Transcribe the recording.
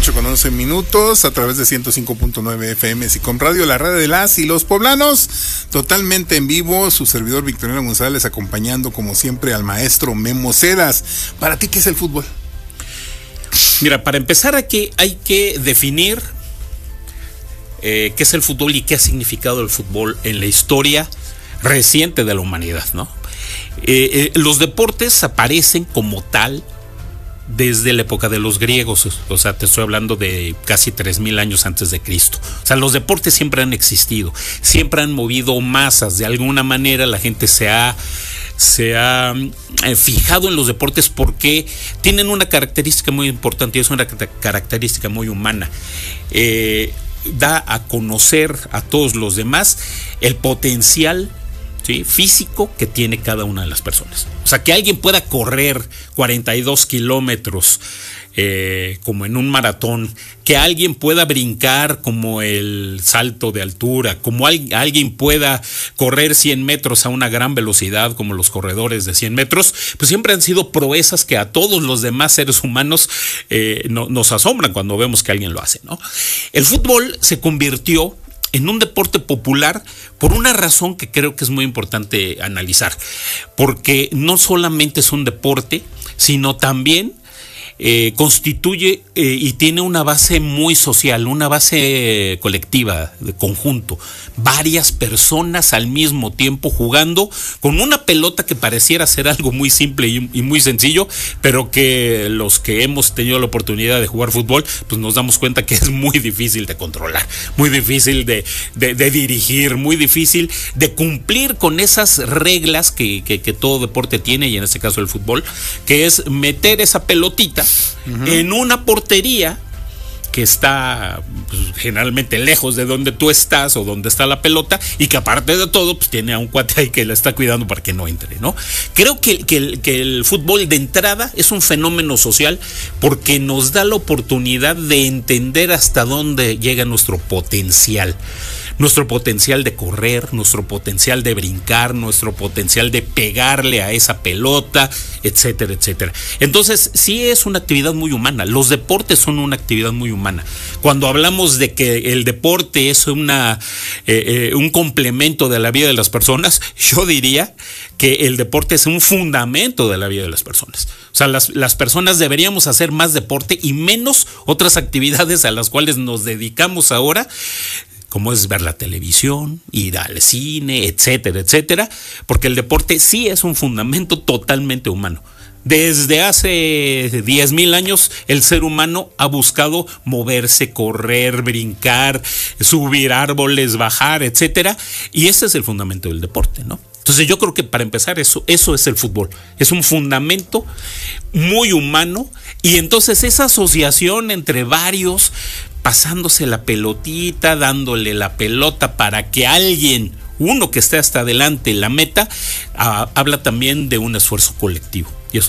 8:11 a través de 105.9 FM Sicom Radio, la radio de las y los poblanos, totalmente en vivo. Su servidor Victoriano González, acompañando como siempre al maestro Memo Cedas. ¿Para ti qué es el fútbol? Mira, para empezar aquí hay que definir qué es el fútbol y qué ha significado el fútbol en la historia reciente de la humanidad, ¿no? Los deportes aparecen como tal desde la época de los griegos, o sea, te estoy hablando de casi 3,000 años antes de Cristo. O sea, los deportes siempre han existido, siempre han movido masas. De alguna manera la gente se ha fijado en los deportes porque tienen una característica muy importante y es una característica muy humana. Da a conocer a todos los demás el potencial, ¿sí?, físico que tiene cada una de las personas. O sea, que alguien pueda correr 42 kilómetros como en un maratón, que alguien pueda brincar como el salto de altura, como alguien pueda correr 100 metros a una gran velocidad como los corredores de 100 metros, pues siempre han sido proezas que a todos los demás seres humanos nos asombran cuando vemos que alguien lo hace, ¿no? El fútbol se convirtió en un deporte popular por una razón que creo que es muy importante analizar, porque no solamente es un deporte, sino también constituye y tiene una base muy social, una base colectiva, de conjunto. Varias personas al mismo tiempo jugando con una pelota que pareciera ser algo muy simple y muy sencillo, pero que los que hemos tenido la oportunidad de jugar fútbol, pues nos damos cuenta que es muy difícil de controlar, muy difícil de dirigir, muy difícil de cumplir con esas reglas que todo deporte tiene, y en este caso el fútbol, que es meter esa pelotita en una portería que está pues, generalmente lejos de donde tú estás o donde está la pelota, y que aparte de todo pues tiene a un cuate ahí que la está cuidando para que no entre, ¿no? Creo que el fútbol de entrada es un fenómeno social porque nos da la oportunidad de entender hasta dónde llega nuestro potencial de correr, nuestro potencial de brincar, nuestro potencial de pegarle a esa pelota, etcétera, etcétera. Entonces, sí es una actividad muy humana. Los deportes son una actividad muy humana. Cuando hablamos de que el deporte es un complemento de la vida de las personas, yo diría que el deporte es un fundamento de la vida de las personas. O sea, las personas deberíamos hacer más deporte y menos otras actividades a las cuales nos dedicamos ahora, como es ver la televisión, ir al cine, etcétera, etcétera, porque el deporte sí es un fundamento totalmente humano. Desde hace 10,000 años el ser humano ha buscado moverse, correr, brincar, subir árboles, bajar, etcétera, y ese es el fundamento del deporte, ¿no? Entonces yo creo que para empezar eso es el fútbol, es un fundamento muy humano, y entonces esa asociación entre varios, pasándose la pelotita, dándole la pelota para que alguien, uno que esté hasta adelante, la meta, habla también de un esfuerzo colectivo. Y eso